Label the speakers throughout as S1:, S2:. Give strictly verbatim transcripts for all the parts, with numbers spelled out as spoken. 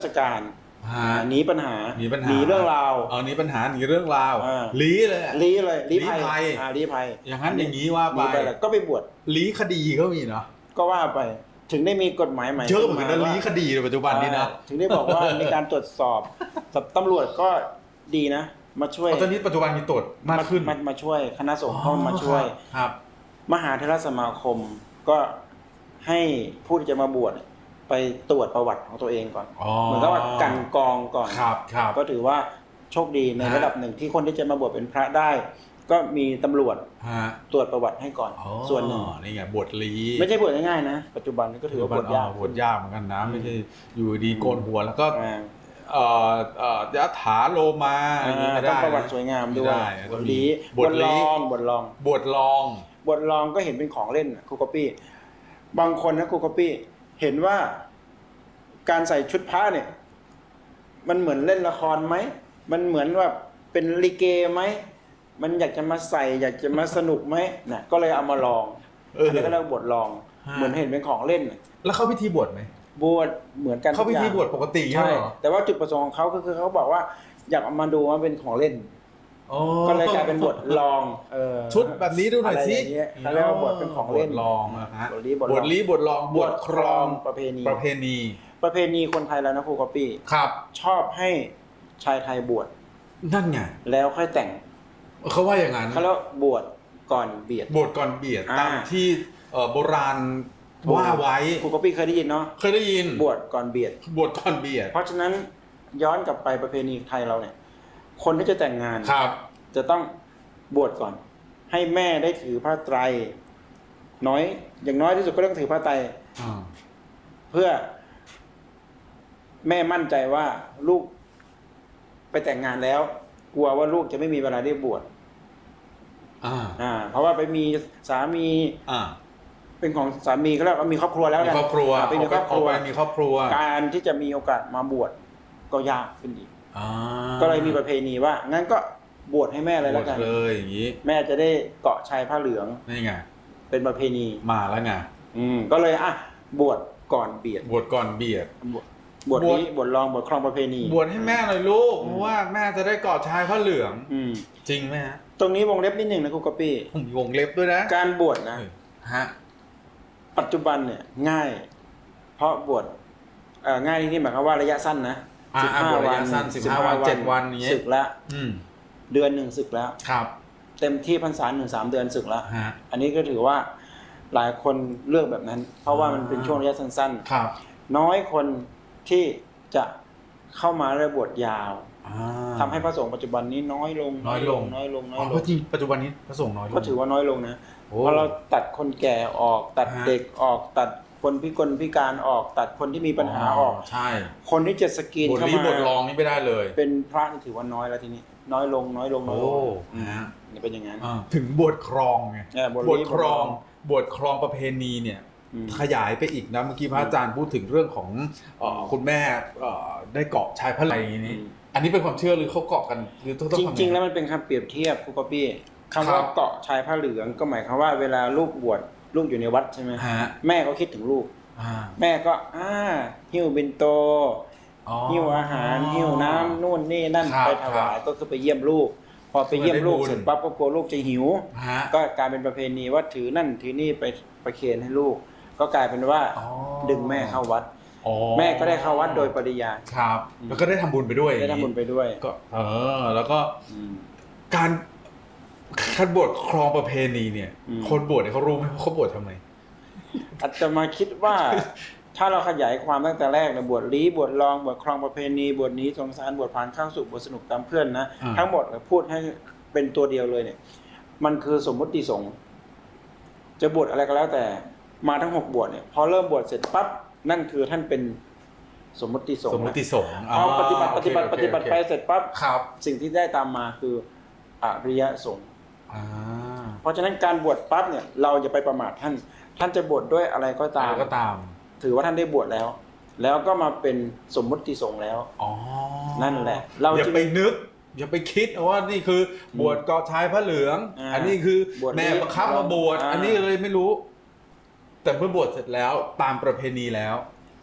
S1: ราชการหนีปัญหา
S2: หนีปัญหา
S1: หนีเรื่องราว
S2: อ๋อหนีปัญหาหนีเรื่องราวลี้เลย
S1: ลี้เลยลี้ภัยลี้ภัย
S2: อย่างนั้นอย่างนี้ว่าไป
S1: ก็ไปบวช
S2: ลี้คดีก็มีเนาะ
S1: ก็ว่าไปถึงได้มีกฎหมายใหม่
S2: เยอะเหมือนกันนะลี้คดีในปัจจุบันนี้นะ
S1: ถึงได้บอกว่ามีการตรวจสอบตำรวจก็ดีนะมาช่วย
S2: ตอนนี้ปัจจุบันมีตรวจมากขึ้น
S1: มาช่วยคณะสงฆ์เข้ามาช่วย
S2: ครับ
S1: มหาเถรสมาคมก็ให้ผู้ที่จะมาบวชไปตรวจประวัติของตัวเองก่อนเหมือนกับว่ากันกองก่อน
S2: ครับครับ
S1: ก็ถือว่าโชคดีในระดับหนึ่งที่คนที่จะมาบวชเป็นพระได้ก็มีตำรวจตรวจประวัติให้ก่อนส่วนหนึ่ง
S2: นี่ไงบวชลี้
S1: ไม่ใช่บวชง่ายๆนะปัจจุบันก็ถือว่าบวชยาก
S2: บวชยากเหมือนกันนะไม่ใช่อยู่ดีโกนหัวแล้วก็เอ่อเอ่อยะถาโลมา
S1: อย่างนี้ไม่ได้ประวัติสวยงามด้วยบวชลี้บวชลองบวชลอง
S2: บวชลอง
S1: บวชลองก็เห็นเป็นของเล่นครูก๊อปปี้บางคนนะครูก๊อปปี้เห็นว่าการใส่ชุดพระเนี่ยมันเหมือนเล่นละครไหมมันเหมือนว่าเป็นลิเกไหมมันอยากจะมาใส่อยากจะมาสนุกไหมน่ะก็เลยเอามาลองอันนี้ก็เรียกบวชลองเหมือนเห็นเป็นของเล่น
S2: แล้วเข้าพิธีบวชไหม
S1: บวชเหมือนกัน
S2: เข้าพิธีบวชปกติ
S1: ใช่แต่ว่าจุดประสงค์ของเขาก็คือเขาบอกว่าอยากเอามาดูว่าเป็นของเล่นก็เลยกลายเป็นบทลอง
S2: ชุดแบบนี้ดูหน่อยสิ
S1: เขาเรียกว่าบทเป็นของเล่น
S2: ลองนะฮะ
S1: บทลี้
S2: บทลี้บทลอง
S1: บทครองประเพณี
S2: ประเพณี
S1: ประเพณีคนไทยแล้วนะครูก๊อปปี้
S2: ครับ
S1: ชอบให้ชายไทยบวช
S2: นั่นไง
S1: แล้วค่อยแต่ง
S2: เขาว่าอย่างนั้น
S1: เขาเรียกบวชก่อนเบียด
S2: บวชก่อนเบียดตามที่โบราณว่าไว้
S1: ครูก๊อปปี้เคยได้ยินเนาะ
S2: เคยได้ยิน
S1: บวชก่อนเบียด
S2: บวชก่อนเบียด
S1: เพราะฉะนั้นย้อนกลับไปประเพณีไทยเราเนี่ยคนที่จะแต่งงาน
S2: ครับ
S1: จะต้องบวชก่อนให้แม่ได้ถือผ้าไตรน้อยอย่างน้อยที่สุดก็ต้องถือผ้าไตรเพื่อแม่มั่นใจว่าลูกไปแต่งงานแล้วกลัวว่าลูกจะไม่มีเวลาได้บวช
S2: อ่า
S1: อ่าเพราะว่าไปมีสามี
S2: อ่า
S1: เป็นของสามีก็แล้วก็มีครอบครัวแล้ว
S2: มีครอบครัว
S1: เป็นครอบครัว
S2: มีครอบครัว
S1: การที่จะมีโอกาสมาบวชก็ยากขึ้นอีกก็เลยมีประเพณีว่างั้นก็บวชให้แม่เลยแล้วกัน
S2: เลยอย่างนี้
S1: แม่จะได้เกาะชายผ้าเหลือง
S2: นี่ไง
S1: เป็นประเพณี
S2: มาแล้วไง
S1: อืมก็เลยอ่ะบวชก่อนเบียด
S2: บวชก่อนเบียด
S1: บวชนี้บวชรองบวชครองประเพณี
S2: บวชให้แม่หน่อยลูกเพราะว่าแม่จะได้เกาะชายผ้าเหลือง
S1: อืม
S2: จริงไหมฮะ
S1: ตรงนี้วงเล็บนิดหนึ่งนะครูก๊อปปี้
S2: วงเล็บด้วยนะ
S1: การบวชนะ
S2: ฮะ
S1: ปัจจุบันเนี่ยง่ายเพราะบวชง่ายนี่หมายความว่าระยะสั้นนะ
S2: สิบห้าวันสิบห้าวันเจ็ดวันนี้
S1: ศึกแล้วเดือนหนึ่งศึกแล้ว
S2: ครับ
S1: เต็มที่พรรษาหนึ่งสามเดือนศึกแล้วอันนี้ก็ถือว่าหลายคนเลือกแบบนั้นเพราะว่ามันเป็นช่วงระยะสั้น
S2: ๆครับ
S1: น้อยคนที่จะเข้ามาเรื่อบวชยาวทำให้พระสงฆ์ปัจจุบันนี้น้อยลง
S2: น้อยลง
S1: น้อยลงน้อยลง
S2: เพราะจริงปัจจุบันนี้พระสงฆ์น้อยลง
S1: ก็ถือว่าน้อยลงนะเพราะเราตัดคนแก่ออกตัดเด็กออกตัดคนพิกลพิการออกตัดคนที่มีปัญหาออก
S2: ใช่
S1: คนที่จะสกรีนเข้ามา
S2: บทลองนี่ไม่ได้เลย
S1: เป็นพระนี่ถือว่าน้อยแล้วทีนี้น้อยลงน้อยลงน้อยลง
S2: นะ
S1: นี่เป็นอย่างนั้น
S2: ถึงบทครองไงบทครองบทครองประเพณีเนี่ยขยายไปอีกนะเมื่อกี้พระอาจารย์พูดถึงเรื่องของคุณแม่ได้เกาะชายผ้าไหล่นี้อันนี้เป็นความเชื่อหรือเขาเกาะกันหรือ
S1: จริงๆแล้วมันเป็นคำเปรียบเทียบครูก๊อปปี้คำว่าเกาะชายผ้าเหลืองก็หมายความว่าเวลาลูกบวชลูกอยู่ในวัดใช่ไหมแม่ก็คิดถึงลูกแม่ก็อ่าหิ้วบินโตหิ้วอาหารหิ้วน้ำนู่นนี่นั่นไปถวายก็คือไปเยี่ยมลูกพอไปเยี่ยมลูกเสร็จปั๊บก็กลัวลูกจะหิวก็กลายเป็นประเพณีว่าถือนั่นถือนี่ไปประเคนให้ลูกก็กลายเป็นว่าดึงแม่เข้าวัดแม่ก็ได้เข้าวัดโดยปริยาย
S2: ครับแล้วก็ได้ทำบุญไปด้วย
S1: ได้ทำบุญไปด้วย
S2: ก็เออแล้วก็การการบวชครองประเพณีเนี่ยคนบวชเนี่ยเขารู้ไหมว่าเขาบวชทำไม
S1: อาจจะมาคิดว่าถ้าเราขยายความตั้งแต่แรกเนี่ยบวชลี้บวชรองบวชครองประเพณีบวชนี้สงสารบวชผ่านข้าวสุขบวชสนุกตามเพื่อนนะทั้งหมดพูดให้เป็นตัวเดียวเลยเนี่ยมันคือสมมติสงฆ์จะบวชอะไรก็แล้วแต่มาทั้งหกบวชเนี่ยพอเริ่มบวชเสร็จปั๊บนั่นคือท่านเป็นสมมติสงฆ์
S2: สมมติสงฆ์
S1: พอปฏิบัติปฏิบัติปฏิบัติไปเสร็จปั๊บสิ่งที่ได้ตามมาคืออริยสงฆ์เพราะฉะนั้นการบวชปั๊บเนี่ยเราอย่าไปประมาทท่านท่านจะบวชด้วยอะไรก็ตาม
S2: ก็ตาม
S1: ถือว่าท่านได้บวชแล้วแล้วก็มาเป็นสมมติสงฆ์แล้วนั่นแหละ
S2: เราอย่าไปนึกอย่าไปคิดว่านี่คือบวชเกาะชายผ้าเหลืองอันนี้คือแม่บังคับมาบวชอันนี้เลยไม่รู้แต่เมื่อบวชเสร็จแล้วตามประเพณีแล้ว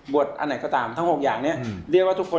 S1: บวชอันไหนก็ตามทั้งหกอย่างเนี้ยเรียกว่าทุกคน